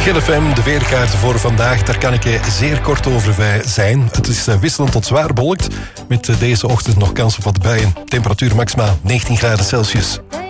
Gil FM, de weerkaarten voor vandaag, daar kan ik je zeer kort over zijn. Het is wisselend tot zwaar bewolkt, met deze ochtend nog kans op wat buien. Temperatuur maximaal 19 graden Celsius.